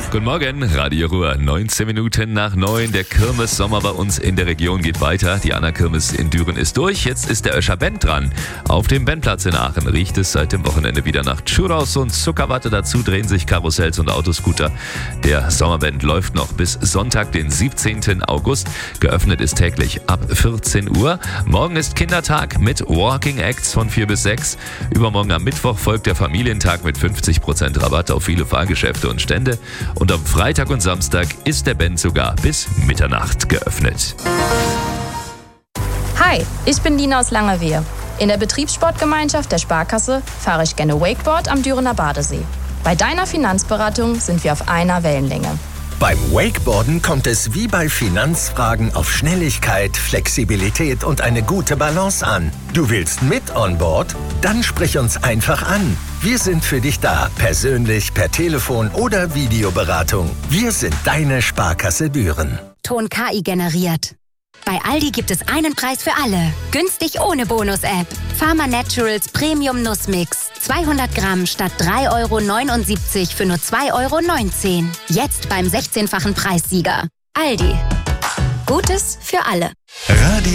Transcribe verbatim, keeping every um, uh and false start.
Guten Morgen, Radio Ruhr, neunzehn Minuten nach neun. Der Kirmes-Sommer bei uns in der Region geht weiter. Die Anna-Kirmes in Düren ist durch. Jetzt ist der Öscher Bend dran. Auf dem Bendplatz in Aachen riecht es seit dem Wochenende wieder nach Churros und Zuckerwatte. Dazu drehen sich Karussells und Autoscooter. Der Sommerbend läuft noch bis Sonntag, den siebzehnten August. Geöffnet ist täglich ab vierzehn Uhr. Morgen ist Kindertag mit Walking Acts von vier bis sechs. Übermorgen am Mittwoch folgt der Familientag mit fünfzig Prozent Rabatt auf viele Fahrgeschäfte und Stände. Und am Freitag und Samstag ist der Bend sogar bis Mitternacht geöffnet. Hi, ich bin Dina aus Langerwehe. In der Betriebssportgemeinschaft der Sparkasse fahre ich gerne Wakeboard am Dürener Badesee. Bei deiner Finanzberatung sind wir auf einer Wellenlänge. Beim Wakeboarden kommt es wie bei Finanzfragen auf Schnelligkeit, Flexibilität und eine gute Balance an. Du willst mit on board? Dann sprich uns einfach an. Wir sind für dich da, persönlich, per Telefon oder Videoberatung. Wir sind deine Sparkasse Düren. Ton K I generiert. Bei Aldi gibt es einen Preis für alle. Günstig ohne Bonus-App. Pharma Naturals Premium Nussmix. zweihundert Gramm statt drei Euro neunundsiebzig für nur zwei Euro neunzehn. Jetzt beim sechzehnfachen Preissieger. Aldi. Gutes für alle. Radio